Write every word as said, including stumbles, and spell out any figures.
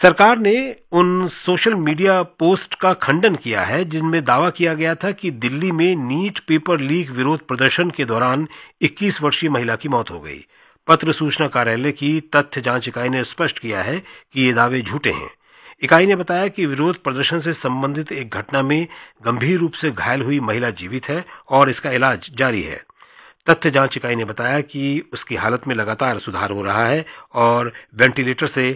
सरकार ने उन सोशल मीडिया पोस्ट का खंडन किया है जिनमें दावा किया गया था कि दिल्ली में नीट पेपर लीक विरोध प्रदर्शन के दौरान इक्कीस वर्षीय महिला की मौत हो गई। पत्र सूचना कार्यालय की तथ्य जांच इकाई ने स्पष्ट किया है कि ये दावे झूठे हैं। इकाई ने बताया कि विरोध प्रदर्शन से संबंधित एक घटना में गंभीर रूप से घायल हुई महिला जीवित है और इसका इलाज जारी है। तथ्य जांच इकाई ने बताया कि उसकी हालत में लगातार सुधार हो रहा है और वेंटिलेटर से